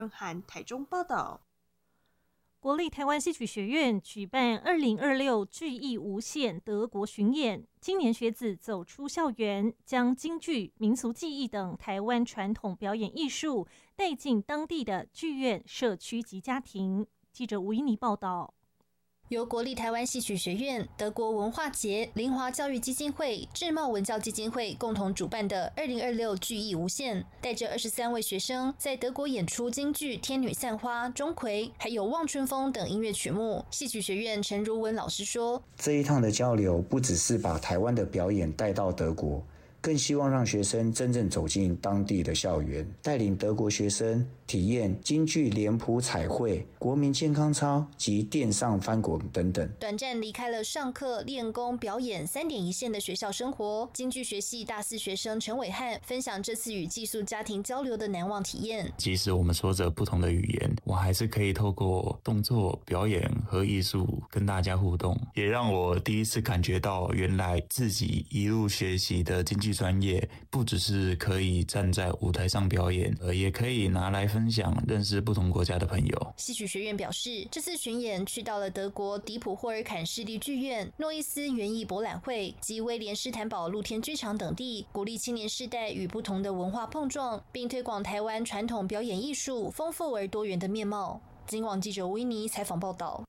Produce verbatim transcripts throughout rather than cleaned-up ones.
和台中报道。 国立台湾戏曲学院举办二零二六剧艺无限德国巡演，青年学子走出校园，将京剧、民俗技艺等台湾传统表演艺术带进当地的剧院、社区及家庭。记者吴依妮报道。 由国立台湾戏曲学院、德国文化节、林华教育基金会、智茂文教基金会共同主办的二零二六剧艺无限，带着二十三位学生在德国演出京剧《天女散花》、钟馗，还有《望春风》等音乐曲目。戏曲学院陈如文老师说：“ 这一趟的交流不只是把台湾的表演带到德国，更希望让学生真正走进当地的校园，带领德国学生体验京剧脸谱彩绘、国民健康操及垫上翻滚等等。 短暂离开了上课、练功、表演三点一线的学校生活，京剧学系大四学生陈伟汉分享这次与寄宿家庭交流的难忘体验。 即使我们说着不同的语言，我还是可以透过动作、表演和艺术跟大家互动，也让我第一次感觉到原来自己一路学习的京剧专业不只是可以站在舞台上表演，呃，也可以拿来分享，认识不同国家的朋友。 戏曲学院表示，这次巡演去到了德国迪普霍尔坎市立剧院、诺伊斯园艺博览会及威廉斯坦堡露天剧场等地，鼓励青年世代与不同的文化碰撞，并推广台湾传统表演艺术丰富而多元的面貌。警广记者维尼采访报道。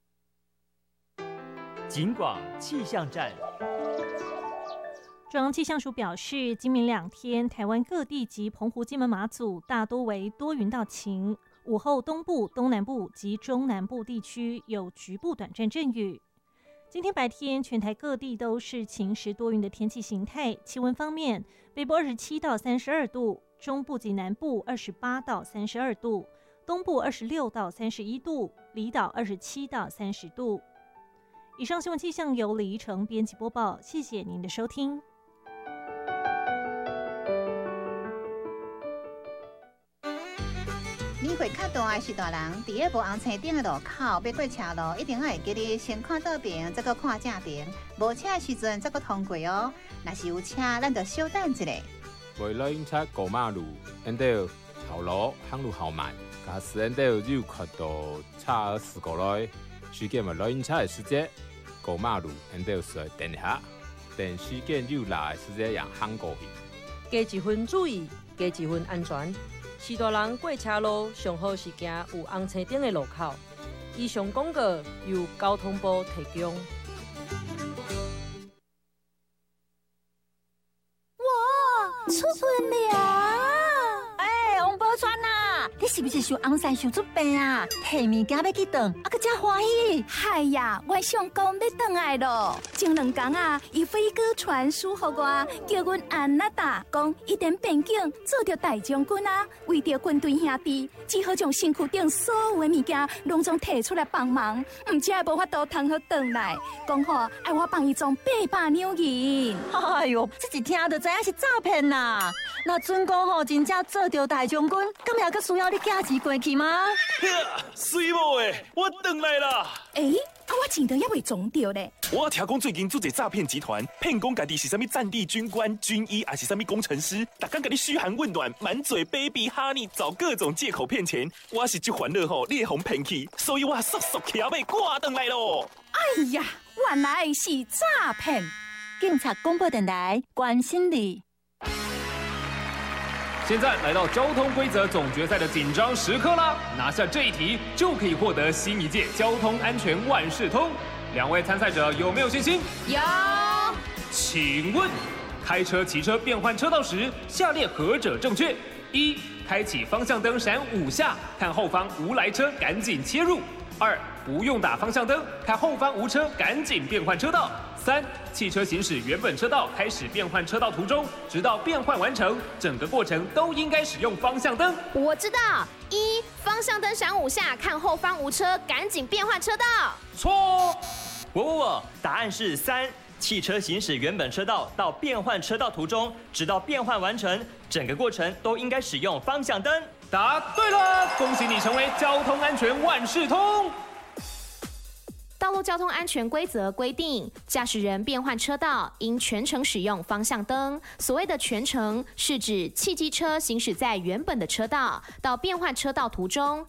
警广气象站。 中央气象署表示，今明两天，台湾各地及澎湖、金门、马祖大多为多云到晴，午后东部、东南部及中南部地区有局部短暂阵雨。今天白天，全台各地都是晴时多云的天气形态。气温方面，北部二十七到三十二度，中部及南部二十八到三十二度，东部二十六到三十一度，离岛二十七到三十度。以上新闻气象由李怡成编辑播报，谢谢您的收听。 年岁较大的是大人，伫个无红青顶的路口要过车路，一定要会记得先看倒边，再搁看正边。无车的时阵再搁通过哦。若是有车，咱就稍等一下。 为了警察过马路，因得后路行路好慢，假使因得有看到车事故来，事件为了警察的时间过马路，因得需要等下，等事件又来的时间让行过去。 加一分注意，加一分安全。是大人过车路上好是行有红青灯的路口。以上广告由交通部提供。 哇，出门了！哎，王宝钏呐，你是不是想红伞想出病啊？摕物件要去转，啊，搁真欢喜！ 嗨呀，我上公要转来咯。前两天啊，伊飞哥传书给我，叫阮安娜达讲，一点边境做着大将军啊，为着军队兄弟，只好将身躯顶所有的物件拢总摕出来帮忙，唔只系无法度通好转来，讲好爱我帮伊装八百两银。 哎哟，这一听就知影是诈骗啦！那准讲吼，真正做着大将军，咁也阁需要你寄钱过去吗？ 水某诶，我转来啦！ 诶、欸，啊，我钱都还未装着咧。 我听讲最近做一诈骗集团，骗讲家己是啥物战地军官、军医，还是啥物工程师，逐天甲你嘘寒问暖，满嘴 baby honey， 找各种借口骗钱。我是这烦恼吼，你会互骗去，所以我速速骑马赶转来咯。 哎呀，原来是诈骗！ 警察广播电台关心你。 现在来到交通规则总决赛的紧张时刻啦！拿下这一题就可以获得新一届交通安全万事通。两位参赛者有没有信心？ 有。 请问，开车、骑车变换车道时，下列何者正确？一、开启方向灯闪五下，看后方无来车，赶紧切入。二、不用打方向灯，看后方无车，赶紧变换车道。三、汽车行驶原本车道，开始变换车道途中，直到变换完成，整个过程都应该使用方向灯。 我知道，一、方向灯闪五下，看后方无车，赶紧变换车道。 错。 我我我，答案是三。汽车行驶原本车道到变换车道途中，直到变换完成，整个过程都应该使用方向灯。 答对了，恭喜你成为交通安全万事通。 道路交通安全规则规定，驾驶人变换车道应全程使用方向灯。所谓的全程，是指汽机车行驶在原本的车道到变换车道途中，